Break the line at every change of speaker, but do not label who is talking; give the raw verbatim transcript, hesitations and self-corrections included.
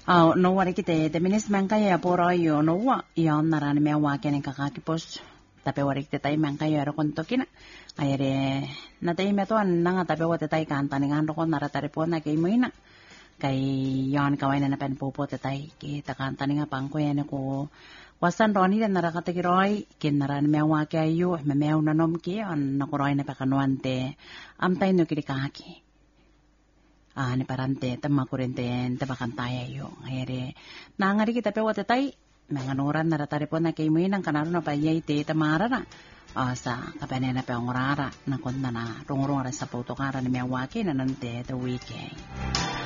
Ah, no wari kite te minis mangkaya poro yo no wa ya narani me wa kene kakakipos tape wari kite tai mangkaya ro kontokina ayere na tai me to nanga tape wote tai kanta ni ngando kon nara tare pona ke muina kai yon kawaina na pen popo te tai ke ta kanta ni ngapangko ene ko wasan roni den nara kate kiroi ken narani me wa ke ayu me me una nom ke on na koroi na pakanuante am tai no kiri kaki ah ni parante tamma kurente te bakantaya yo ayere nangari kita pe wote tai menganuran nara tare pona ke muina kanaro na pa yai te tamara na asa kapene na pe ngorara na konna na rongorong ra sa poto kara ni me wa ke na nante te wike